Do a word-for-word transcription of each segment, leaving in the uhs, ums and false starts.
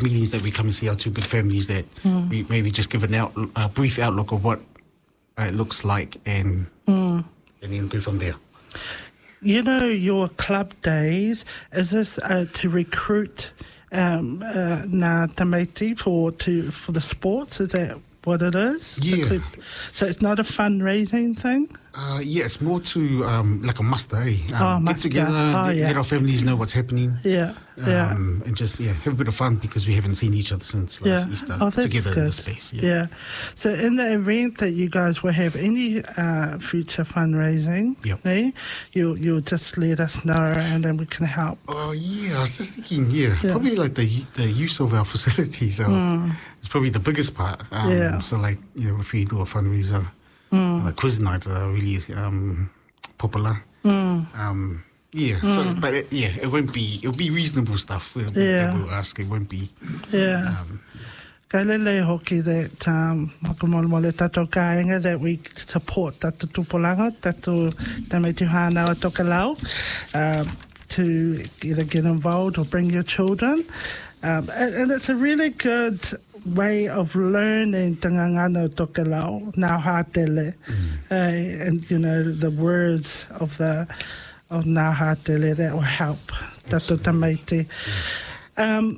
these meetings that we come and see our two big families that mm. we maybe just give an out, a brief outlook of what it looks like and mm. and then go from there. You know, your club days, is this uh, to recruit um, uh, Ngā Tamaiti for, to, for the sports? Is that what it is? Yeah. So it's not a fundraising thing? Uh, yeah, it's more to um, like a muster, eh? Um, oh, get muster. together, oh, let, yeah. let our families know what's happening. Yeah, yeah. Um, and just, yeah, have a bit of fun because we haven't seen each other since last yeah. Easter oh, that's together good. in the space. Yeah. yeah. So in the event that you guys will have any uh, future fundraising, yep. eh, you, you'll just let us know and then we can help. Oh, yeah, I was just thinking, yeah, yeah. probably like the the use of our facilities. Uh, mm. It's probably the biggest part. Um, yeah. So like, you know, if we do a fundraiser, mm. like quiz night are really um, popular. Mm. Um, yeah, mm. so, but it, yeah, it won't be, it'll be reasonable stuff we'll, yeah. that we'll ask. It won't be. Yeah. Um, Kai lele hoki that um, makamolmole tato kāinga that we support tato tupolanga, tato Tamaiti Hānau Tokelau, um, to either get involved or bring your children. Um, and, and it's a really good way of learning Tangangano Tokelau, Ngā Hātele, mm. uh, and, you know, the words of the of Ngā Hātele that will help Tato Tamaiti. Yeah. Um,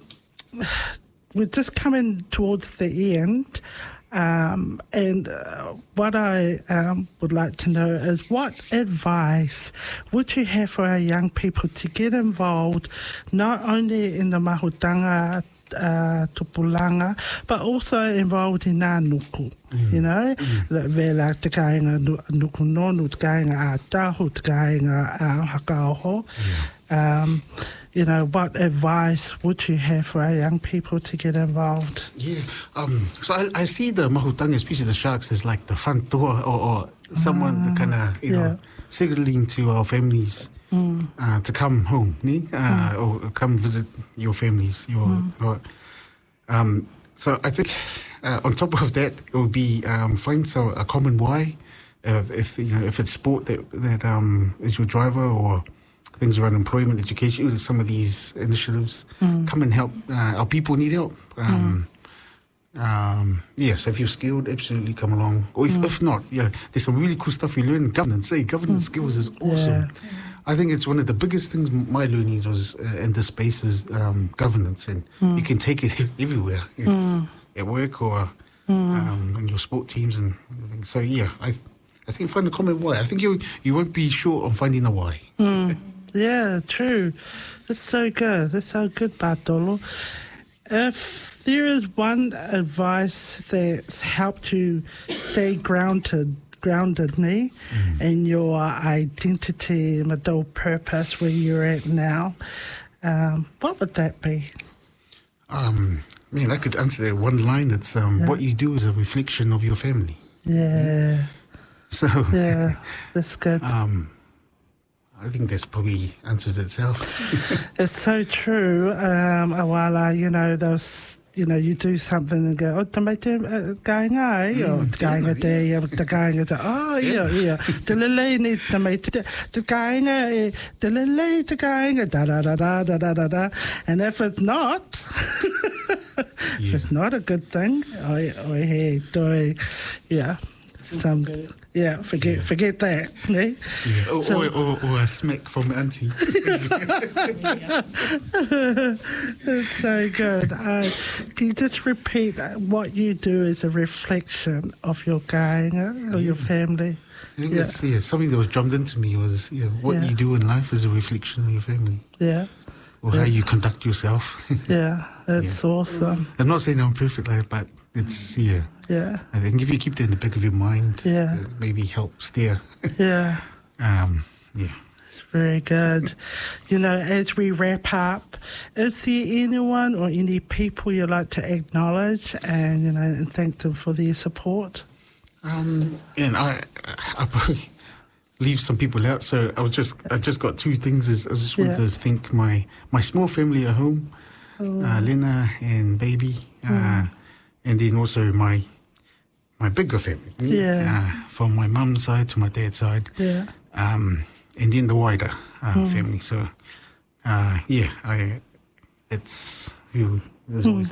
we're just coming towards the end, um, and uh, what I um, would like to know is what advice would you have for our young people to get involved not only in the mahutanga uh, tupulanga, but also involved in ngā nuku, mm. you know, mm. vela te kāinga nuku nonu, te kāinga a tahu, te kāinga a hakaoho. Yeah. Um, You know, what advice would you have for our young people to get involved? Yeah, um, so I, I see the mahutanga, especially the sharks, as like the front door or, or someone uh, that kind of, you yeah. know, signaling to our families mm. uh, to come home, ne? Uh, mm. or come visit your families. Your, mm. your, um, so I think uh, on top of that, it would be um, find so a common why. Uh, if you know, if it's sport that that um, is your driver, or things around employment, education, some of these initiatives mm. come and help. Uh, our people need help. Um, mm. um, yes, if you're skilled, absolutely come along. Or if, mm. if not, yeah, there's some really cool stuff you learn. Governance, hey, governance mm. skills is awesome. Yeah. I think it's one of the biggest things my learnings was uh, in this space is um, governance, and mm. you can take it everywhere. It's mm. at work or mm. um, in your sport teams and everything. So yeah, I I think find a common why. I think you you won't be short on finding a why. Mm. Yeah, true. That's so good. That's so good, Bartolo. If there is one advice that's helped you stay grounded, grounded, ne, mm. in your identity and the purpose where you're at now, um, what would that be? Um, man, I could answer that one line. It's um, yeah. what you do is a reflection of your family. Yeah. yeah. So. Yeah, that's good. um, I think this probably answers itself. It's so true. Um, awala, you know, those, you know, you do something and go, oh, te mai te kāinga, eh? Or te kāinga te, te kāinga te, oh, yeah, yeah. Te lelei ni te mai te, te kāinga, eh, te lelei te kāinga, da, da, da, da, da, da, da, da. And if it's not, if yeah. it's not a good thing, oi, oi, hey, doi, yeah. Some, yeah, forget, yeah. forget that. Eh? Yeah. Or, so, or, or, or a smack from auntie. That's so good. Uh, can you just repeat what you do as a reflection of your kāinga or yeah. your family? I think yeah. that's yeah, something that was drummed into me was yeah, what yeah. you do in life is a reflection of your family. Yeah. Or yeah. how you conduct yourself. Yeah, that's yeah. awesome. I'm not saying I'm perfect like that, but it's, yeah. Yeah. I think if you keep that in the back of your mind, yeah. it maybe help steer. Yeah. um, yeah. That's very good. You know, as we wrap up, is there anyone or any people you'd like to acknowledge and, you know, and thank them for their support? Um, and I, I probably leave some people out. So I was just, I just got two things. Is I just want yeah. to thank my, my small family at home, oh. uh, Lena and baby, uh, mm. and then also my, my bigger family. Yeah. Uh, from my mum's side to my dad's side. Yeah. Um, and then the wider uh, mm. family. So, uh, yeah, I, it's, there's always